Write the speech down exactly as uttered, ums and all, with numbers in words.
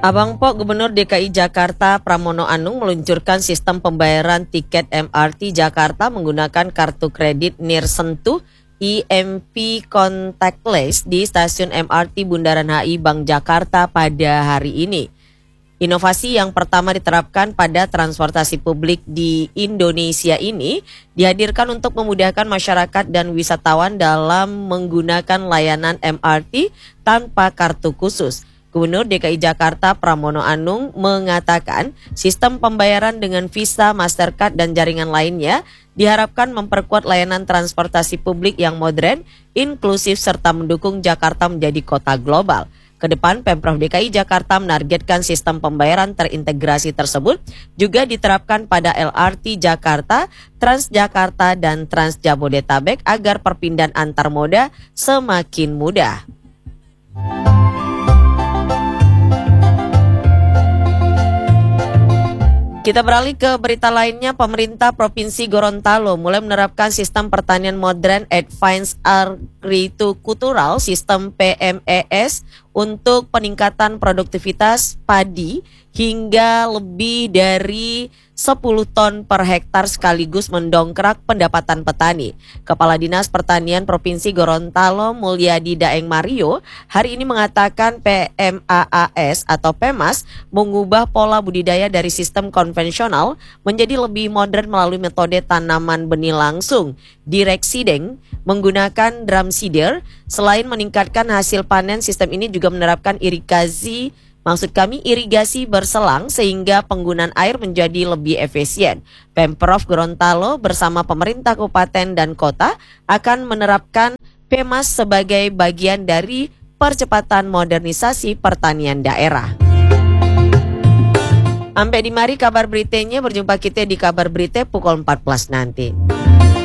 Abang Po, Gubernur D K I Jakarta Pramono Anung meluncurkan sistem pembayaran tiket M R T Jakarta menggunakan kartu kredit nirsentuh E M P contactless di stasiun M R T Bundaran H I Bank Jakarta pada hari ini. Inovasi yang pertama diterapkan pada transportasi publik di Indonesia ini dihadirkan untuk memudahkan masyarakat dan wisatawan dalam menggunakan layanan M R T tanpa kartu khusus. Gubernur D K I Jakarta Pramono Anung mengatakan sistem pembayaran dengan Visa, Mastercard, dan jaringan lainnya diharapkan memperkuat layanan transportasi publik yang modern, inklusif, serta mendukung Jakarta menjadi kota global. Kedepan, Pemprov D K I Jakarta menargetkan sistem pembayaran terintegrasi tersebut juga diterapkan pada L R T Jakarta, Transjakarta, dan Trans Jabodetabek agar perpindahan antar moda semakin mudah. Kita beralih ke berita lainnya. Pemerintah Provinsi Gorontalo mulai menerapkan sistem pertanian modern Advanced Agricultural System P M E S untuk peningkatan produktivitas padi hingga lebih dari sepuluh ton per hektar sekaligus mendongkrak pendapatan petani. Kepala Dinas Pertanian Provinsi Gorontalo Mulyadi Daeng Mario hari ini mengatakan P M A A S atau P E M A S mengubah pola budidaya dari sistem konvensional menjadi lebih modern melalui metode tanaman benih langsung direct seeding menggunakan drum seeder. Selain meningkatkan hasil panen, sistem ini juga menerapkan irigasi Maksud kami irigasi berselang sehingga penggunaan air menjadi lebih efisien. Pemprov Gorontalo bersama pemerintah kabupaten dan kota akan menerapkan P E M A S sebagai bagian dari percepatan modernisasi pertanian daerah. Sampai di mari kabar beritanya, berjumpa kita di kabar berita pukul empat belas nanti.